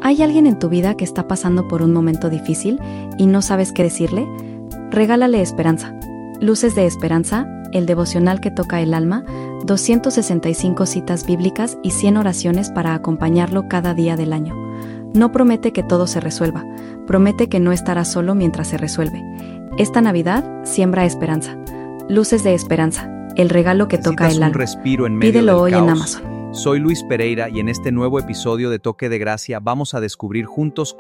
¿Hay alguien en tu vida que está pasando por un momento difícil y no sabes qué decirle? Regálale esperanza. Luces de Esperanza, el devocional que toca el alma, 265 citas bíblicas y 100 oraciones para acompañarlo cada día del año. No promete que todo se resuelva, promete que no estará solo mientras se resuelve. Esta Navidad, siembra esperanza. Luces de Esperanza, el regalo que toca el ¿Necesitas un alma. respiro en medio Pídelo del hoy en caos? Amazon. Soy Luis Pereira y en este nuevo episodio de Toque de Gracia vamos a descubrir juntos